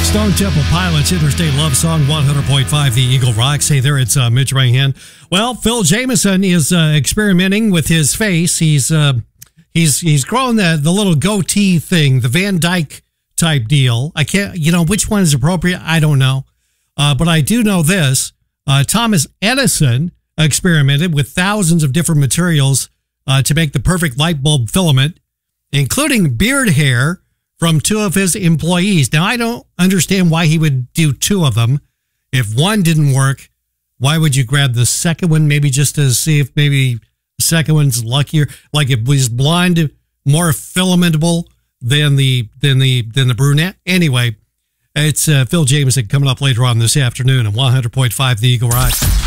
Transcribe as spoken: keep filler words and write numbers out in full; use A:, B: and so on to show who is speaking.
A: Stone Temple Pilots, Interstate Love Song, one hundred point five, the Eagle Rock. Say there, it's uh, Mitch Rayhan. Well, Phil Jameson is uh, experimenting with his face. He's uh, he's he's growing the the little goatee thing, the Van Dyke type deal. I can't, you know, which one is appropriate? I don't know, uh, but I do know this: uh, Thomas Edison experimented with thousands of different materials uh, to make the perfect light bulb filament, including beard hair from two of his employees. Now, I don't understand why he would do two of them. If one didn't work, why would you grab the second one? Maybe just to see if maybe the second one's luckier. Like if was blonde more filamentable than the than the than the brunette. Anyway, it's uh, Phil Jameson coming up later on this afternoon on one hundred point five The Eagle Rock.